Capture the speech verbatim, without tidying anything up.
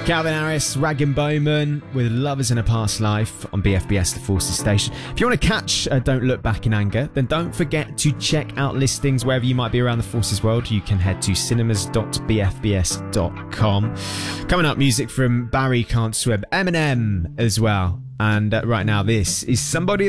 Calvin Harris, Rag Bowman with Lovers in a Past Life on B F B S The Forces Station. If you want to catch uh, Don't Look Back in Anger, then don't forget to check out listings wherever you might be around the Forces world. You can head to cinemas dot b f b s dot com. Coming up, music from Barry Can't Swim, Eminem as well. And uh, right now, this is Somebody